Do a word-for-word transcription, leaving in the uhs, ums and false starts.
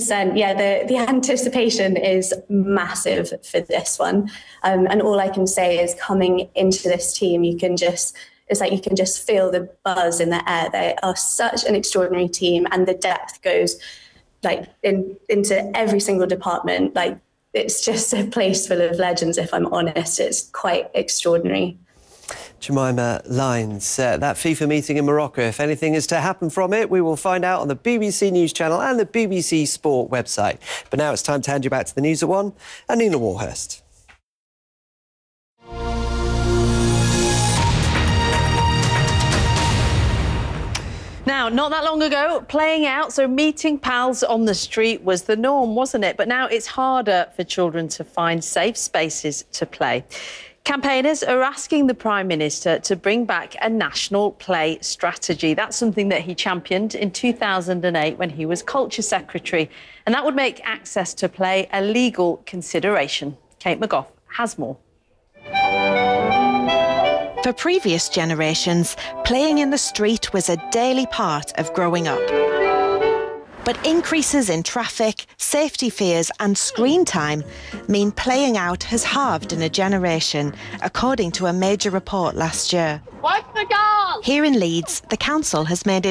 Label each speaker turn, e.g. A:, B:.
A: percent. Yeah, the, the anticipation is massive for this one. Um, and all I can say is coming into this team, you can just, it's like you can just feel the buzz in the air. They are such an extraordinary team, and the depth goes like in, into every single department. Like, it's just a place full of legends, if I'm honest. It's quite extraordinary.
B: Jemima Lines, uh, that FIFA meeting in Morocco, if anything is to happen from it, we will find out on the B B C News channel and the B B C Sport website. But now it's time to hand you back to the news at one and Nina Warhurst.
C: Now, not that long ago, playing out, so meeting pals on the street was the norm, wasn't it? But now it's harder for children to find safe spaces to play. Campaigners are asking the Prime Minister to bring back a national play strategy. That's something that he championed in two thousand eight when he was Culture Secretary. And that would make access to play a legal consideration. Kate McGough has more.
D: For previous generations, playing in the street was a daily part of growing up. But increases in traffic, safety fears and screen time mean playing out has halved in a generation, according to a major report last year.
E: Watch the goal!
D: Here in Leeds, the council has made it